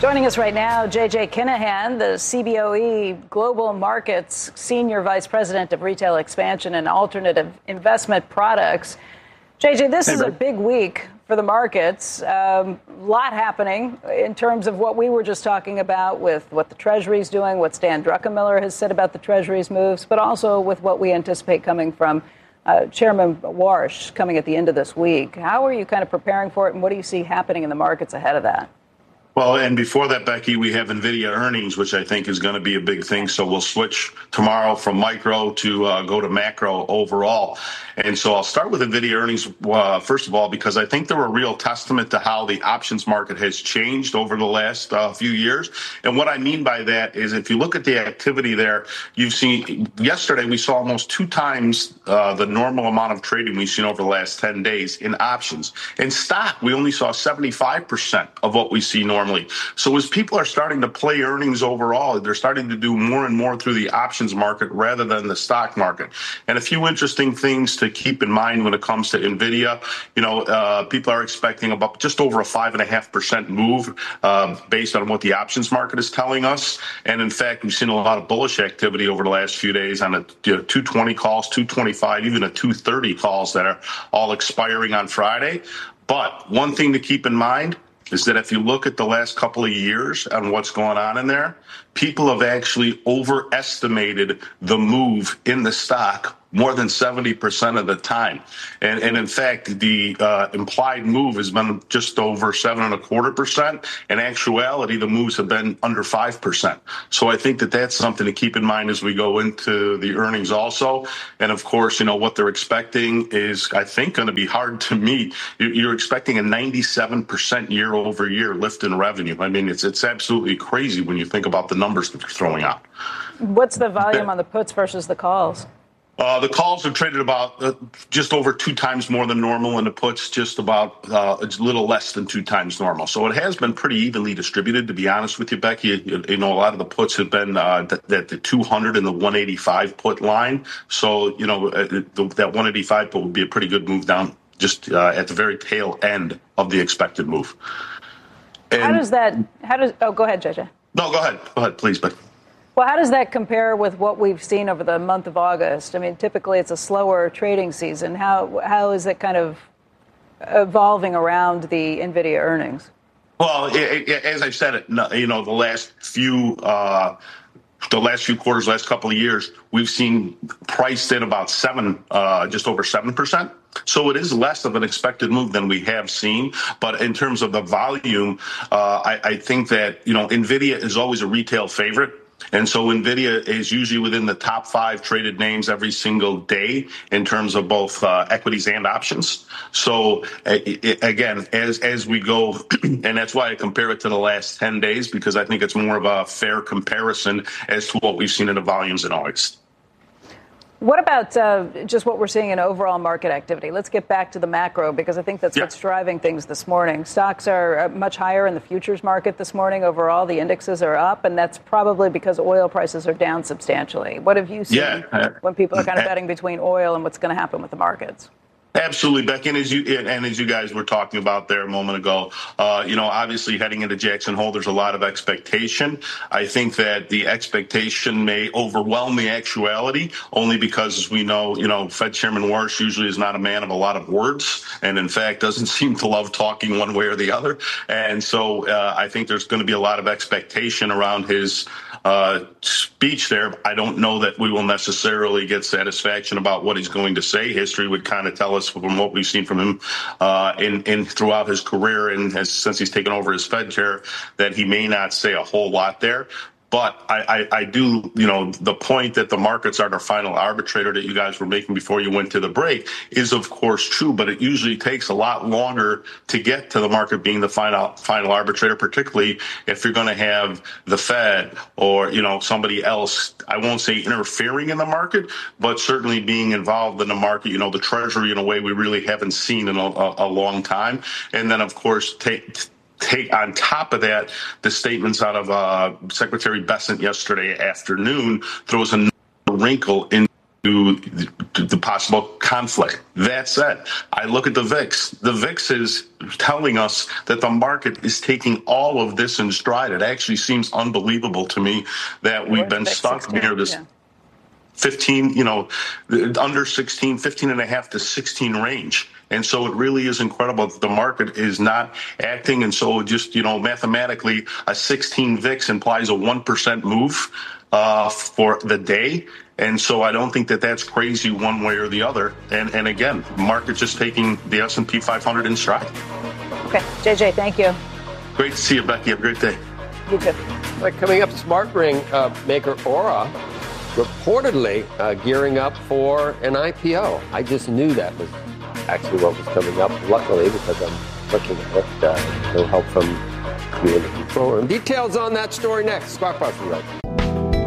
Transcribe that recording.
Joining us right now, J.J. Kinahan, the CBOE Global Markets Senior Vice President of Retail Expansion and Alternative Investment Products. J.J., this is a big week for the markets. A lot happening in terms of what we were just talking about with what the Treasury's doing, what Stan Druckenmiller has said about the Treasury's moves, but also with what we anticipate coming from Chairman Warsh coming at the end of this week. How are you kind of preparing for it, and what do you see happening in the markets ahead of that? Well, and before that, Becky, we have NVIDIA earnings, which I think is going to be a big thing. So we'll switch tomorrow from micro to go to macro overall. And so I'll start with NVIDIA earnings, first of all, because I think they're a real testament to how the options market has changed over the last few years. And what I mean by that is if you look at the activity there, you've seen yesterday we saw almost 2 times the normal amount of trading we've seen over the last 10 days in options. In stock, we only saw 75% of what we see normally. So as people are starting to play earnings overall, they're starting to do more and more through the options market rather than the stock market. And a few interesting things to keep in mind when it comes to NVIDIA, people are expecting about just over a 5.5% move based on what the options market is telling us. And in fact, we've seen a lot of bullish activity over the last few days on a 220 calls, 225, even a 230 calls that are all expiring on Friday. But one thing to keep in mind is that if you look at the last couple of years and what's going on in there, people have actually overestimated the move in the stock more than 70% of the time. And in fact, the implied move has been just over 7.25%. In actuality, the moves have been under 5%. So I think that that's something to keep in mind as we go into the earnings also. And of course, what they're expecting is, I think, going to be hard to meet. You're expecting a 97% year over year lift in revenue. I mean, it's absolutely crazy when you think about the numbers that they're throwing out. What's the volume on the puts versus the calls? The calls are traded about just over 2 times more than normal, and the puts just about a little less than 2 times normal. So it has been pretty evenly distributed, to be honest with you, Becky. A lot of the puts have been at the 200 and the 185 put line. So, that 185 put would be a pretty good move down just at the very tail end of the expected move. And go ahead, JJ. No, go ahead, please, Becky. Well, how does that compare with what we've seen over the month of August? I mean, typically it's a slower trading season. How is it kind of evolving around the NVIDIA earnings? Well, as I said, the last few quarters, last couple of years, we've seen priced in about just over 7%. So it is less of an expected move than we have seen. But in terms of the volume, I think that, NVIDIA is always a retail favorite. And so NVIDIA is usually within the top 5 traded names every single day in terms of both equities and options. So again, as we go, and that's why I compare it to the last 10 days, because I think it's more of a fair comparison as to what we've seen in the volumes in August. What about just what we're seeing in overall market activity? Let's get back to the macro, because I think that's what's driving things this morning. Stocks are much higher in the futures market this morning. Overall, the indexes are up, and that's probably because oil prices are down substantially. What have you seen when people are kind of betting between oil and what's going to happen with the markets? Absolutely, Becky, and as you guys were talking about there a moment ago, obviously heading into Jackson Hole, there's a lot of expectation. I think that the expectation may overwhelm the actuality, only because, as we know, Fed Chairman Warsh usually is not a man of a lot of words, and in fact doesn't seem to love talking one way or the other. And so I think there's going to be a lot of expectation around his speech there. I don't know that we will necessarily get satisfaction about what he's going to say. History would kind of tell us from what we've seen from him in throughout his career and since he's taken over as Fed chair, that he may not say a whole lot there. But I do, the point that the markets are the final arbitrator that you guys were making before you went to the break is, of course, true. But it usually takes a lot longer to get to the market being the final arbitrator, particularly if you're going to have the Fed or, somebody else, I won't say interfering in the market, but certainly being involved in the market, the Treasury in a way we really haven't seen in a long time. And then, of course, take on top of that, the statements out of Secretary Bessent yesterday afternoon throws a wrinkle in to the possible conflict. That said, I look at the VIX. The VIX is telling us that the market is taking all of this in stride. It actually seems unbelievable to me that we've been stuck near this 15, under 16, 15 and a half to 16 range. And so it really is incredible that the market is not acting. And so just, mathematically, a 16 VIX implies a 1% move for the day. And so I don't think that that's crazy one way or the other. And again, market just taking the S&P 500 in stride. Okay. JJ, thank you. Great to see you, Becky. Have a great day. You too. Right, coming up, smart ring maker Aura reportedly gearing up for an IPO. I just knew that was actually what was coming up, luckily, because I'm looking at it. No help from you in the control room. Details on that story next. Squawk Box, right.